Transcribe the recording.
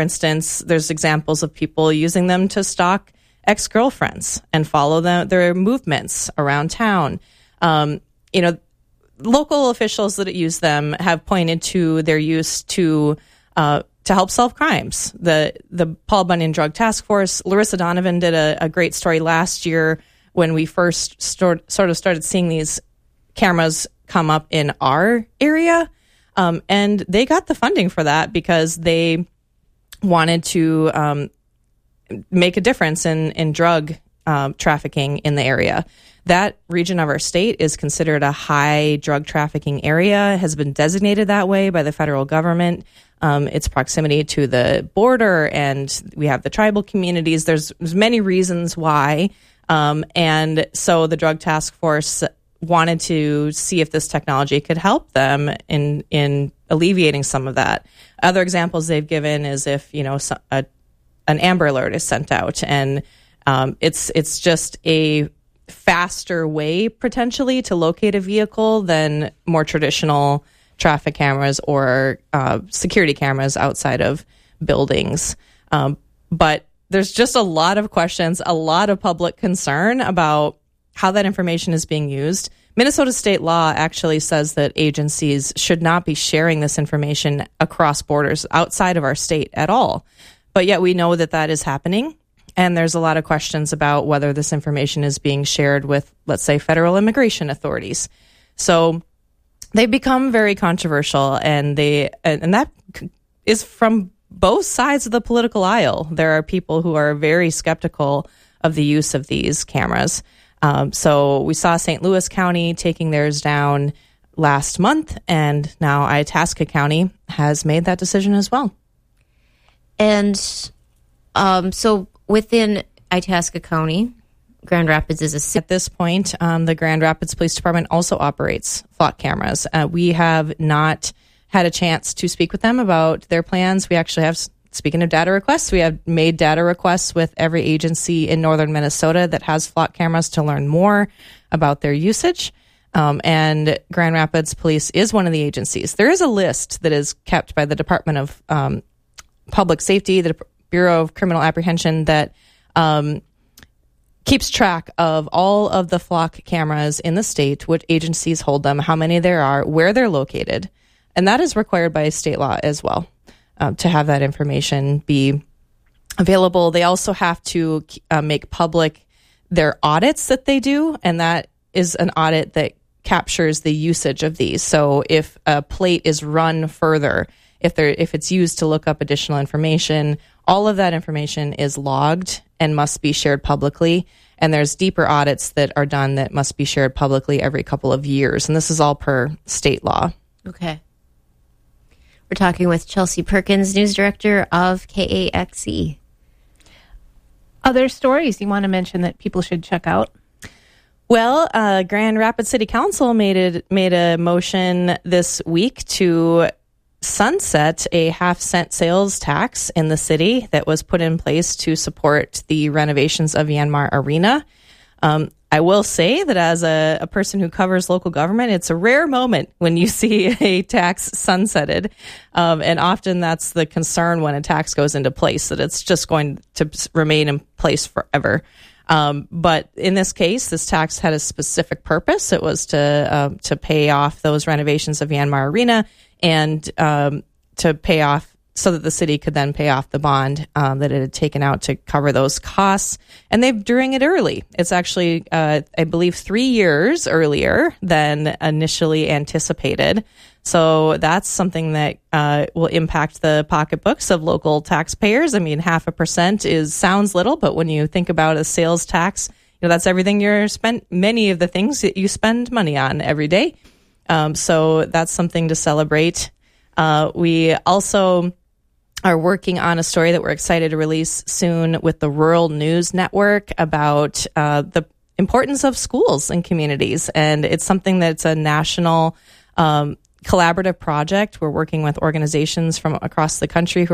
For instance, there's examples of people using them to stalk ex-girlfriends and follow their movements around town. Local officials that use them have pointed to their use to help solve crimes. The Paul Bunyan Drug Task Force, Larissa Donovan did a great story last year when we first started seeing these cameras come up in our area. And they got the funding for that because they wanted to make a difference in drug trafficking in the area. That region of our state is considered a high drug trafficking area, has been designated that way by the federal government. Its proximity to the border, and we have the tribal communities. There's many reasons why. And so the Drug Task Force wanted to see if this technology could help them in alleviating some of that. Other examples they've given is if, an Amber Alert is sent out, and it's just a faster way potentially to locate a vehicle than more traditional traffic cameras or security cameras outside of buildings. But there's just a lot of questions, a lot of public concern about how that information is being used. Minnesota state law actually says that agencies should not be sharing this information across borders outside of our state at all. But yet we know that is happening. And there's a lot of questions about whether this information is being shared with, let's say, federal immigration authorities. So they've become very controversial, and that is from both sides of the political aisle. There are people who are very skeptical of the use of these cameras. So we saw St. Louis County taking theirs down last month, and now Itasca County has made that decision as well. And so within Itasca County, Grand Rapids is a city. At this point, the Grand Rapids Police Department also operates flock cameras. We have not had a chance to speak with them about their plans. We actually have, speaking of data requests, we have made data requests with every agency in northern Minnesota that has flock cameras to learn more about their usage. And Grand Rapids Police is one of the agencies. There is a list that is kept by the Department of Public Safety, the Bureau of Criminal Apprehension, that keeps track of all of the flock cameras in the state, what agencies hold them, how many there are, where they're located. And that is required by state law as well, to have that information be available. They also have to make public their audits that they do, and that is an audit that captures the usage of these. So if a plate is run further, if it's used to look up additional information, all of that information is logged and must be shared publicly. And there's deeper audits that are done that must be shared publicly every couple of years. And this is all per state law. Okay. We're talking with Chelsea Perkins, news director of KAXE. Other stories you want to mention that people should check out? Well, Grand Rapids City Council made a motion this week to sunset a half-cent sales tax in the city that was put in place to support the renovations of Yanmar Arena. I will say that as a person who covers local government, it's a rare moment when you see a tax sunsetted. And often that's the concern when a tax goes into place, that it's just going to remain in place forever. But in this case, this tax had a specific purpose. It was to pay off those renovations of Yanmar Arena and to pay off so that the city could then pay off the bond that it had taken out to cover those costs. And they're doing it early. It's actually, I believe, 3 years earlier than initially anticipated. So that's something that will impact the pocketbooks of local taxpayers. I mean, 0.5% sounds little, but when you think about a sales tax, that's everything many of the things that you spend money on every day. So that's something to celebrate. We also are working on a story that we're excited to release soon with the Rural News Network about the importance of schools and communities. And it's something that's a national collaborative project. We're working with organizations from across the country who